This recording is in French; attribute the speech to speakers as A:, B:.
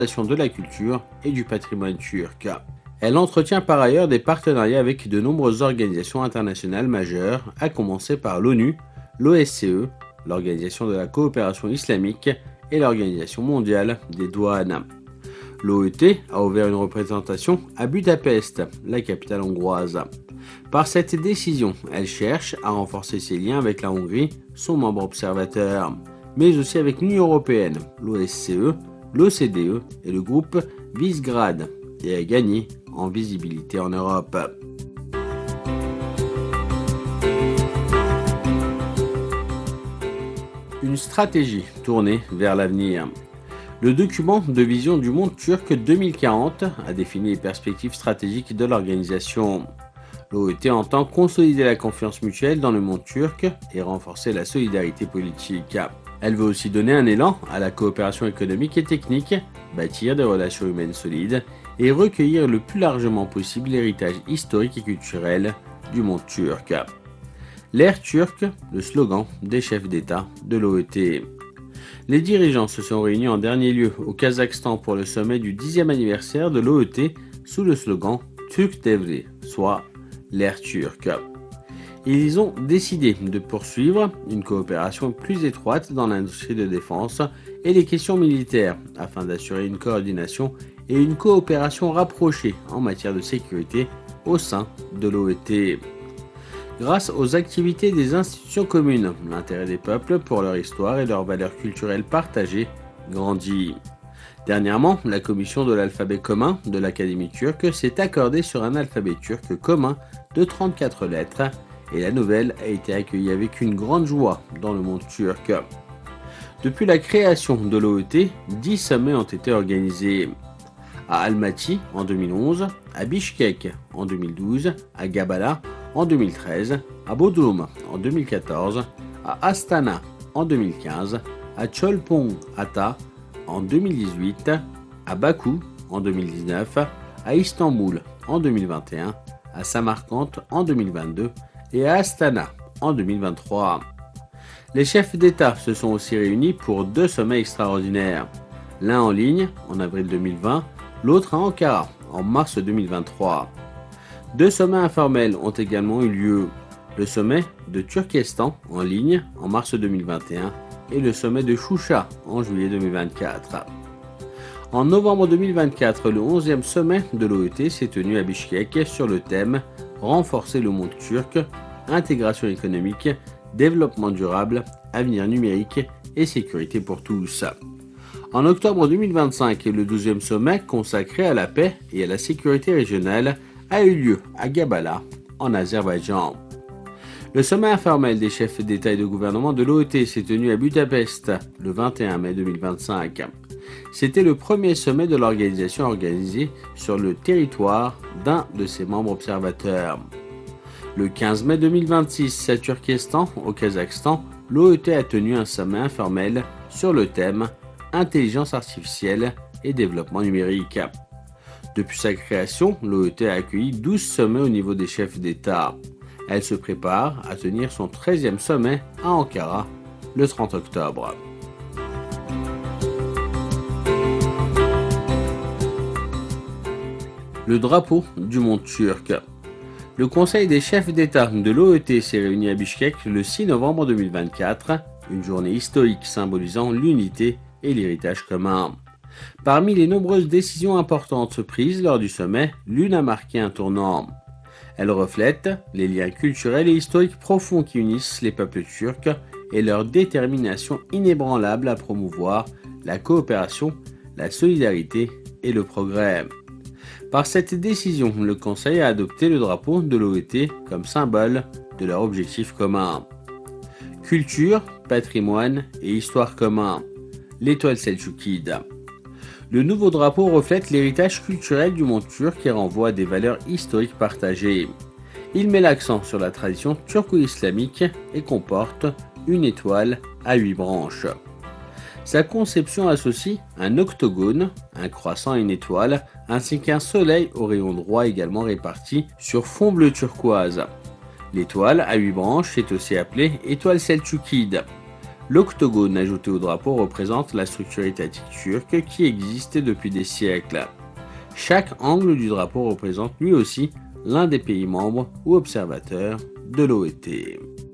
A: de la culture et du patrimoine turc. Elle entretient par ailleurs des partenariats avec de nombreuses organisations internationales majeures, à commencer par l'ONU, l'OSCE, l'Organisation de la coopération islamique et l'Organisation mondiale des douanes. L'OET a ouvert une représentation à Budapest, la capitale hongroise. Par cette décision, elle cherche à renforcer ses liens avec la Hongrie, son membre observateur, mais aussi avec l'Union européenne, l'OSCE, l'OCDE et le groupe Visegrad, et à gagner en visibilité en Europe. Une stratégie tournée vers l'avenir. Le document de vision du monde turc 2040 a défini les perspectives stratégiques de l'organisation. L'OET entend consolider la confiance mutuelle dans le monde turc et renforcer la solidarité politique. Elle veut aussi donner un élan à la coopération économique et technique, bâtir des relations humaines solides et recueillir le plus largement possible l'héritage historique et culturel du monde turc. L'ère turque, le slogan des chefs d'État de l'OET. Les dirigeants se sont réunis en dernier lieu au Kazakhstan pour le sommet du 10e anniversaire de l'OET sous le slogan Türk Devri, soit l'ère turque. Ils ont décidé de poursuivre une coopération plus étroite dans l'industrie de défense et les questions militaires afin d'assurer une coordination et une coopération rapprochée en matière de sécurité au sein de l'OET. Grâce aux activités des institutions communes, l'intérêt des peuples pour leur histoire et leurs valeurs culturelles partagées grandit. Dernièrement, la commission de l'alphabet commun de l'Académie turque s'est accordée sur un alphabet turc commun de 34 lettres et la nouvelle a été accueillie avec une grande joie dans le monde turc. Depuis la création de l'OET, 10 sommets ont été organisés. À Almaty en 2011, à Bishkek en 2012, à Gabala en 2013, à Bodrum en 2014, à Astana en 2015, à Cholpon Ata en 2018, à Bakou en 2019, à Istanbul en 2021, à Samarkand en 2022 et à Astana en 2023. Les chefs d'État se sont aussi réunis pour 2 sommets extraordinaires, l'un en ligne en avril 2020, l'autre à Ankara en mars 2023. 2 sommets informels ont également eu lieu, le sommet de Turkestan en ligne en mars 2021 et le sommet de Choucha en juillet 2024. En novembre 2024, le 11e sommet de l'OET s'est tenu à Bishkek sur le thème « Renforcer le monde turc, intégration économique, développement durable, avenir numérique et sécurité pour tous ». En octobre 2025, le 12e sommet consacré à la paix et à la sécurité régionale a eu lieu à Gabala, en Azerbaïdjan. Le sommet informel des chefs d'État et de gouvernement de l'OET s'est tenu à Budapest le 21 mai 2025. C'était le premier sommet de l'organisation organisé sur le territoire d'un de ses membres observateurs. Le 15 mai 2026, à Turkestan, au Kazakhstan, l'OET a tenu un sommet informel sur le thème Intelligence artificielle et développement numérique. Depuis sa création, l'OET a accueilli 12 sommets au niveau des chefs d'État. Elle se prépare à tenir son 13e sommet à Ankara le 30 octobre. Le drapeau du monde turc. Le Conseil des chefs d'État de l'OET s'est réuni à Bishkek le 6 novembre 2024, une journée historique symbolisant l'unité et l'héritage commun. Parmi les nombreuses décisions importantes prises lors du sommet, l'une a marqué un tournant. Elle reflète les liens culturels et historiques profonds qui unissent les peuples turcs et leur détermination inébranlable à promouvoir la coopération, la solidarité et le progrès. Par cette décision, le Conseil a adopté le drapeau de l'OET comme symbole de leur objectif commun. Culture, patrimoine et histoire commun. L'étoile selçukide. Le nouveau drapeau reflète l'héritage culturel du monde turc et renvoie à des valeurs historiques partagées. Il met l'accent sur la tradition turco-islamique et comporte une étoile à 8 branches. Sa conception associe un octogone, un croissant et une étoile, ainsi qu'un soleil au rayon droit également réparti sur fond bleu turquoise. L'étoile à 8 branches est aussi appelée étoile selçukide. L'octogone ajouté au drapeau représente la structure étatique turque qui existait depuis des siècles. Chaque angle du drapeau représente lui aussi l'un des pays membres ou observateurs de l'OET.